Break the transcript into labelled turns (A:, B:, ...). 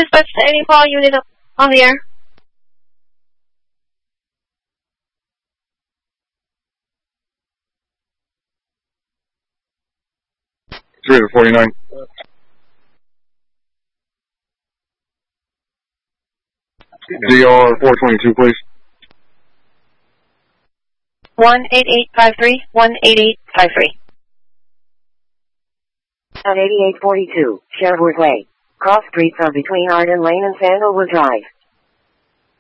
A: Dispatch to any call unit on the air.
B: 349. DR 422, please.
A: 18853, 18853.
C: At 8842, Sherwood Way. Cross streets are between Arden Lane and Sandalwood Drive.